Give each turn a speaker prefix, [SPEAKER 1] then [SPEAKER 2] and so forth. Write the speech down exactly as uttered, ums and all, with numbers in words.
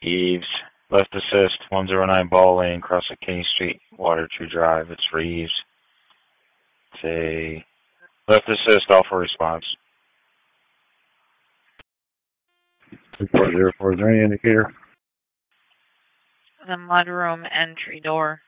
[SPEAKER 1] Eves. Left assist, one oh nine Ball Lane, cross at King Street, Water Tree Drive. It's for Eves. It's a left assist, all for response.
[SPEAKER 2] four zero four, is there any indicator?
[SPEAKER 3] The mudroom entry door.